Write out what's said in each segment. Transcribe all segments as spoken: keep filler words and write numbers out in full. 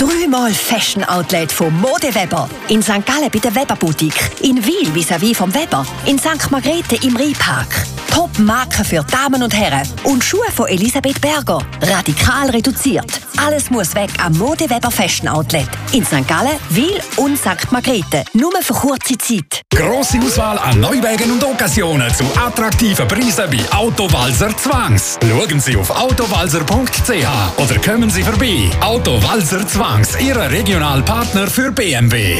Dreimal Fashion Outlet von Modeweber. In Sankt Gallen bei der Weber Boutique. In Wil vis-à-vis vom Weber. In Sankt Margrethe im Rheinpark. Top-Marken für Damen und Herren. Und Schuhe von Elisabeth Berger. Radikal reduziert. Alles muss weg am Modeweber Fashion Outlet. In Sankt Gallen, Wil und Sankt Margrethe. Nur für kurze Zeit. Grosse Auswahl an Neuwagen und Occasionen zu attraktiven Preisen bei Autowalzer Zwangs. Schauen Sie auf autowalzer punkt c h oder kommen Sie vorbei. Autowalzer Zwangs, Ihr Regionalpartner für B M W.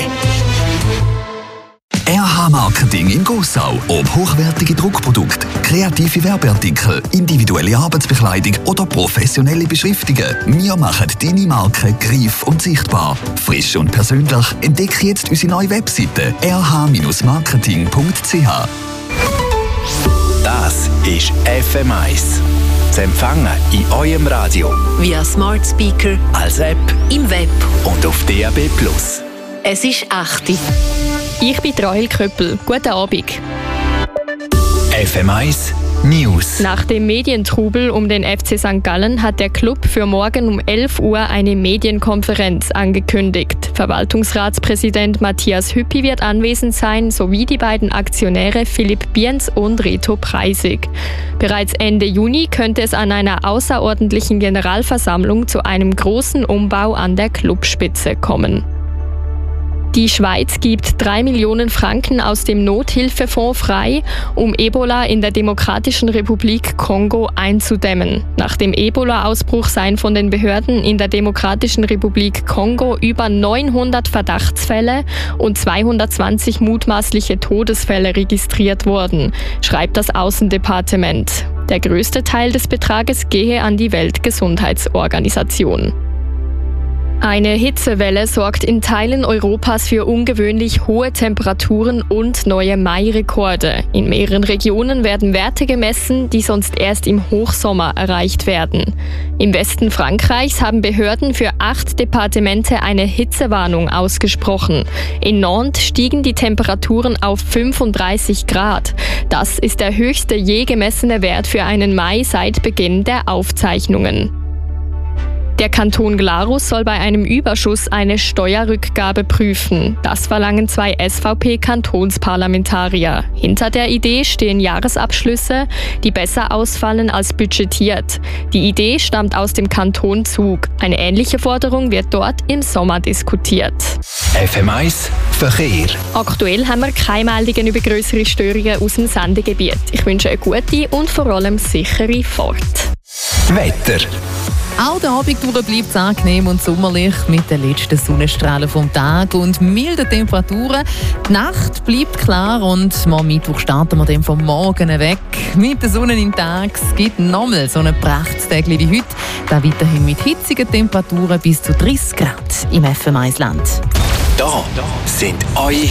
R H Marketing in Gossau. Ob hochwertige Druckprodukte, kreative Werbeartikel, individuelle Arbeitsbekleidung oder professionelle Beschriftungen. Wir machen deine Marke greif und sichtbar. Frisch und persönlich. Entdecke jetzt unsere neue Webseite r h marketing punkt c h. Das ist F M eins. Zu empfangen in eurem Radio. Via Smart Speaker, als App, im Web und auf D A B plus. Es ist acht Uhr. Ich bin Rahel Köppel. Guten Abend. F M eins News. Nach dem Medientrubel um den F C Sankt Gallen hat der Club für morgen um elf Uhr eine Medienkonferenz angekündigt. Verwaltungsratspräsident Matthias Hüppi wird anwesend sein, sowie die beiden Aktionäre Philipp Bienz und Reto Preisig. Bereits Ende Juni könnte es an einer außerordentlichen Generalversammlung zu einem großen Umbau an der Clubspitze kommen. Die Schweiz gibt drei Millionen Franken aus dem Nothilfefonds frei, um Ebola in der Demokratischen Republik Kongo einzudämmen. Nach dem Ebola-Ausbruch seien von den Behörden in der Demokratischen Republik Kongo über neunhundert Verdachtsfälle und zweihundertzwanzig mutmaßliche Todesfälle registriert worden, schreibt das Außendepartement. Der größte Teil des Betrages gehe an die Weltgesundheitsorganisation. Eine Hitzewelle sorgt in Teilen Europas für ungewöhnlich hohe Temperaturen und neue Mai-Rekorde. In mehreren Regionen werden Werte gemessen, die sonst erst im Hochsommer erreicht werden. Im Westen Frankreichs haben Behörden für acht Departemente eine Hitzewarnung ausgesprochen. In Nantes stiegen die Temperaturen auf fünfunddreißig Grad. Das ist der höchste je gemessene Wert für einen Mai seit Beginn der Aufzeichnungen. Der Kanton Glarus soll bei einem Überschuss eine Steuerrückgabe prüfen. Das verlangen zwei S V P-Kantonsparlamentarier. Hinter der Idee stehen Jahresabschlüsse, die besser ausfallen als budgetiert. Die Idee stammt aus dem Kanton Zug. Eine ähnliche Forderung wird dort im Sommer diskutiert. F M eins Verkehr. Aktuell haben wir keine Meldungen über grössere Störungen aus dem Sendegebiet. Ich wünsche eine gute und vor allem sichere Fahrt. Wetter. Auch der Abend bleibt es angenehm und sommerlich mit den letzten Sonnenstrahlen vom Tag und milden Temperaturen. Die Nacht bleibt klar und am Mittwoch starten wir dann vom Morgen weg. Mit der Sonne im Tag. Es gibt nochmal so einen Prachttag wie heute. Da weiterhin mit hitzigen Temperaturen bis zu dreißig Grad im F M eins Land. Da sind eure